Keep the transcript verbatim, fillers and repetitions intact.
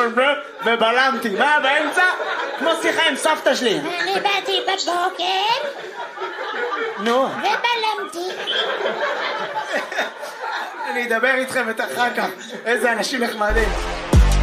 ובלמתי. מה באמצע? כמו שיחה עם סבתא שלי. אני באתי בבוקר נו. ובלמתי. אני אדבר איתכם את אחר כך. איזה אנשים נחמדים.